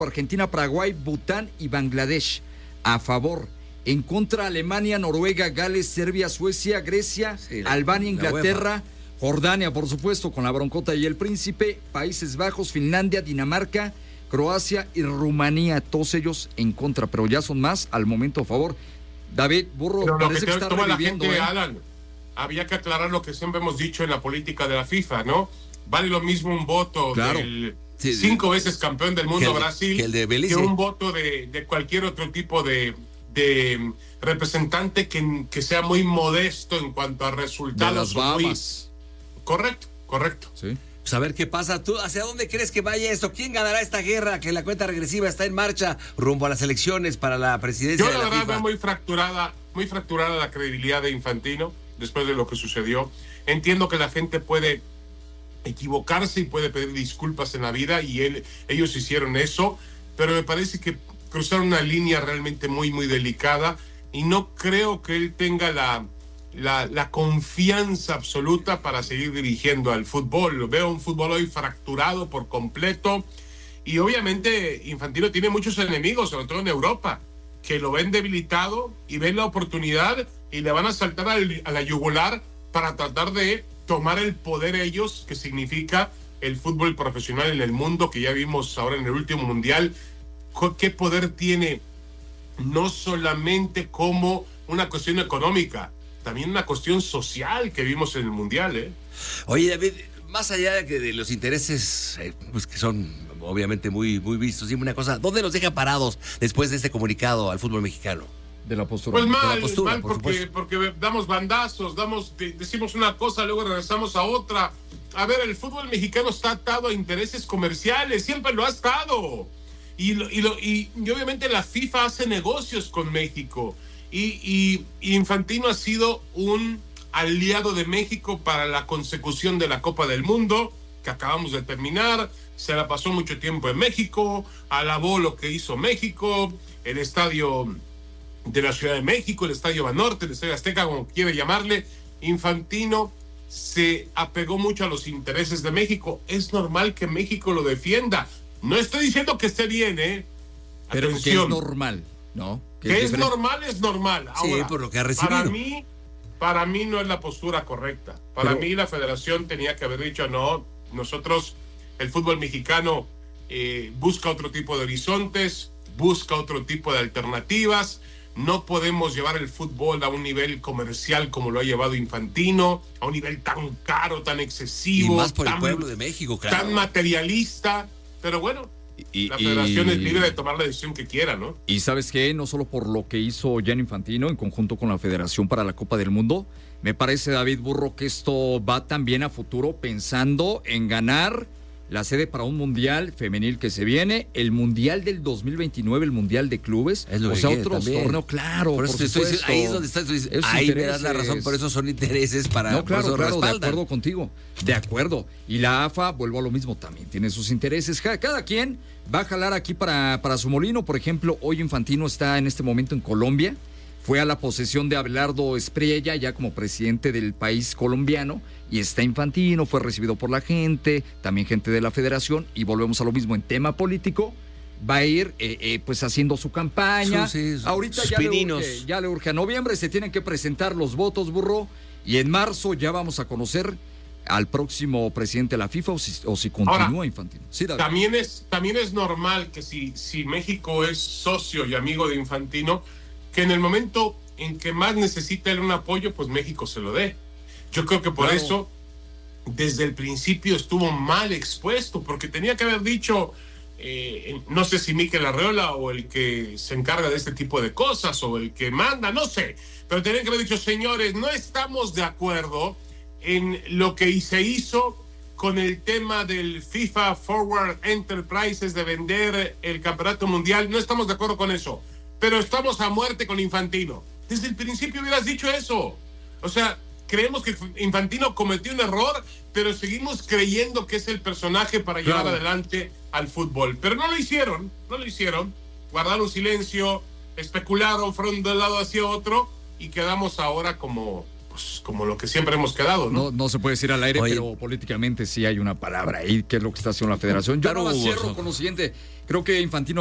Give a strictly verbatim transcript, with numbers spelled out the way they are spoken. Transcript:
Argentina, Paraguay, Bután y Bangladesh. A favor. En contra, Alemania, Noruega, Gales, Serbia, Suecia, Grecia, sí, la, Albania, Inglaterra, Jordania, por supuesto, con la Broncota y el Príncipe, Países Bajos, Finlandia, Dinamarca, Croacia y Rumanía. Todos ellos en contra, pero ya son más al momento a favor. David Burro, pero parece lo que, que está toma reviviendo, la gente, ¿eh? Alan, había que aclarar lo que siempre hemos dicho en la política de la FIFA, ¿no? Vale lo mismo un voto Claro. del Sí, cinco veces campeón del mundo que el, Brasil que, el de que un voto de, de cualquier otro tipo de, de representante que, que sea muy modesto en cuanto a resultados. De las Bahamas. Muy... Correcto, correcto. Sí. Pues a ver qué pasa. ¿Tú hacia dónde crees que vaya esto? ¿Quién ganará esta guerra? Que la cuenta regresiva está en marcha rumbo a las elecciones para la presidencia Yo de la, la verdad FIFA. veo muy fracturada, muy fracturada la credibilidad de Infantino después de lo que sucedió. Entiendo que la gente puede equivocarse y puede pedir disculpas en la vida y él, ellos hicieron eso, pero me parece que cruzaron una línea realmente muy, muy delicada y no creo que él tenga la, la, la confianza absoluta para seguir dirigiendo al fútbol. Veo un fútbol hoy fracturado por completo y obviamente Infantino tiene muchos enemigos, sobre todo en Europa, que lo ven debilitado y ven la oportunidad y le van a saltar al, a la yugular para tratar de tomar el poder ellos, que significa el fútbol profesional en el mundo, que ya vimos ahora en el último mundial, qué poder tiene, no solamente como una cuestión económica, también una cuestión social que vimos en el mundial, ¿eh? Oye, David, más allá de, que de los intereses, eh, pues que son obviamente muy, muy vistos, dime una cosa, ¿dónde nos deja parados después de este comunicado al fútbol mexicano? De la postura. Pues mal, postura, mal por porque, porque damos bandazos, damos, decimos una cosa, luego regresamos a otra. A ver, el fútbol mexicano está atado a intereses comerciales, siempre lo ha estado. Y, lo, y, lo, y, y obviamente la FIFA hace negocios con México. Y, y, y Infantino ha sido un aliado de México para la consecución de la Copa del Mundo, que acabamos de terminar. Se la pasó mucho tiempo en México, alabó lo que hizo México, el estadio de la Ciudad de México, el Estadio Banorte, el Estadio Azteca, como quiere llamarle. Infantino se apegó mucho a los intereses de México. Es normal que México lo defienda. No estoy diciendo que esté bien, ¿eh? Pero Atención. que es normal, ¿no? Que, que es, es normal, es normal. Ahora, sí, por lo que ha recibido. Para mí, para mí no es la postura correcta. Para Pero... mí la federación tenía que haber dicho, no, nosotros, el fútbol mexicano eh, busca otro tipo de horizontes, busca otro tipo de alternativas. No podemos llevar el fútbol a un nivel comercial como lo ha llevado Infantino, a un nivel tan caro, tan excesivo, y más por tan, el pueblo de México, claro. tan materialista. Pero bueno, y, la federación y... es libre de tomar la decisión que quiera, ¿no? Y ¿sabes qué? No solo por lo que hizo Gianni Infantino en conjunto con la Federación para la Copa del Mundo, me parece, David Burro, que esto va también a futuro pensando en ganar la sede para un mundial femenil que se viene, el mundial del dos mil veintinueve, el mundial de clubes, es lo o que sea, quiere otros también. torneos, claro, por, por eso supuesto. Estoy, ahí es donde estás, dices, Esos ahí me intereses... das la razón, por eso son intereses para, no, claro, por eso claro, respaldan. de acuerdo contigo, de acuerdo. Y la A F A, vuelvo a lo mismo, también tiene sus intereses. Cada quien va a jalar aquí para, para su molino. Por ejemplo, hoy Infantino está en este momento en Colombia. Fue a la posesión de Abelardo Espriella ya como presidente del país colombiano y está Infantino, fue recibido por la gente, también gente de la federación y volvemos a lo mismo en tema político. Va a ir eh, eh, pues haciendo su campaña. Sí, sí, ahorita ya le, urge, ya le urge. A noviembre se tienen que presentar los votos, Burro, y en marzo ya vamos a conocer al próximo presidente de la FIFA o si, o si continúa Ahora, Infantino. Sí, también, es, también es normal que si, si México es socio y amigo de Infantino, que en el momento en que más necesita él un apoyo, pues México se lo dé. Yo creo que por claro. eso, desde el principio estuvo mal expuesto, porque tenía que haber dicho, eh, no sé si Mikel Arreola o el que se encarga de este tipo de cosas, o el que manda, no sé, pero tenía que haber dicho, señores, no estamos de acuerdo en lo que se hizo con el tema del FIFA Forward Enterprises de vender el campeonato mundial, no estamos de acuerdo con eso. Pero estamos a muerte con Infantino. Desde el principio hubieras dicho eso. O sea, creemos que Infantino cometió un error, pero seguimos creyendo que es el personaje para claro. llevar adelante al fútbol. Pero no lo hicieron, no lo hicieron. Guardaron silencio, especularon, fueron de un lado hacia otro y quedamos ahora como, pues como lo que siempre hemos quedado, ¿no? No, no se puede decir al aire, Oye. pero políticamente sí hay una palabra ahí, que es lo que está haciendo la federación. Yo Claro, no Hugo, cierro so- con lo siguiente. Creo que Infantino